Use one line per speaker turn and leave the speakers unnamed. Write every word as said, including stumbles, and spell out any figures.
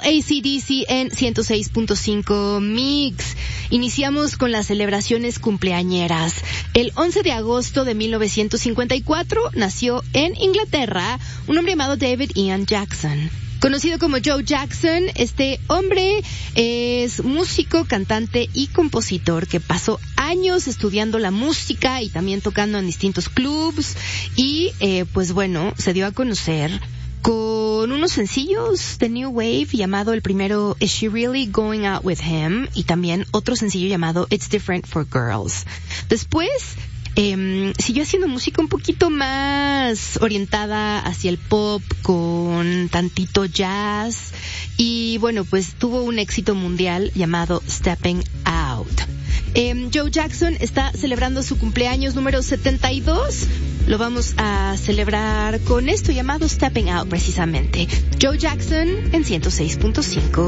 A C D C en ciento seis punto cinco Mix. Iniciamos con las celebraciones cumpleañeras. El once de agosto de mil novecientos cincuenta y cuatro nació en Inglaterra un hombre llamado David Ian Jackson. Conocido como Joe Jackson, este hombre es músico, cantante y compositor que pasó años estudiando la música y también tocando en distintos clubs y eh, pues bueno, se dio a conocer con unos sencillos de New Wave llamado el primero Is She Really Going Out With Him y también otro sencillo llamado It's Different for Girls. Después Eh, siguió haciendo música un poquito más orientada hacia el pop con tantito jazz y bueno, pues tuvo un éxito mundial llamado Stepping Out. Eh, Joe Jackson está celebrando su cumpleaños número setenta y dos. Lo vamos a celebrar con esto llamado Stepping Out precisamente. Joe Jackson en ciento seis punto cinco.